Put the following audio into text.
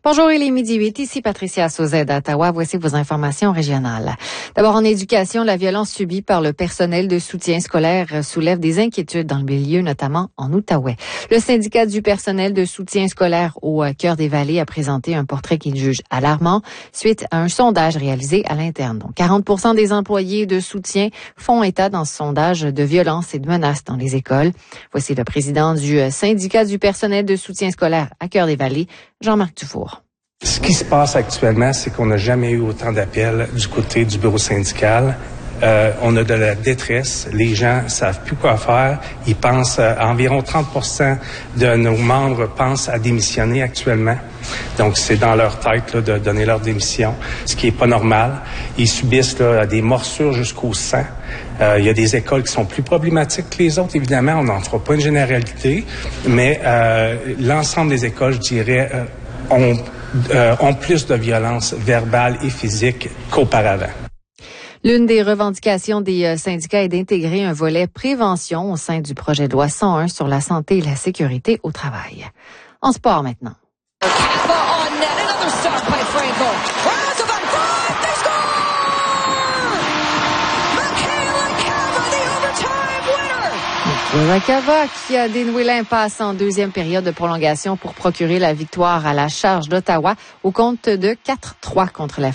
Bonjour, il est midi 8. Ici Patricia Sauzet d'Ottawa. Voici vos informations régionales. D'abord, en éducation, la violence subie par le personnel de soutien scolaire soulève des inquiétudes dans le milieu, notamment en Outaouais. Le syndicat du personnel de soutien scolaire au Cœur des Vallées a présenté un portrait qu'il juge alarmant suite à un sondage réalisé à l'interne. Donc, 40% des employés de soutien font état dans ce sondage de violences et de menaces dans les écoles. Voici le président du syndicat du personnel de soutien scolaire à Cœur des Vallées, Jean-Marc Dufour. Ce qui se passe actuellement, c'est qu'on n'a jamais eu autant d'appels du côté du bureau syndical. On a de la détresse. Les gens savent plus quoi faire. Ils pensent, environ 30% de nos membres pensent à démissionner actuellement. Donc, c'est dans leur tête là, de donner leur démission, ce qui est pas normal. Ils subissent là, des morsures jusqu'au sang. Il y a des écoles qui sont plus problématiques que les autres. Évidemment, on n'en fera pas une généralité, mais l'ensemble des écoles, je dirais, ont plus de violence verbale et physique qu'auparavant. L'une des revendications des syndicats est d'intégrer un volet prévention au sein du projet de loi 101 sur la santé et la sécurité au travail. En sport maintenant. Cava qui a dénoué l'impasse en deuxième période de prolongation pour procurer la victoire à la charge d'Ottawa au compte de 4-3 contre la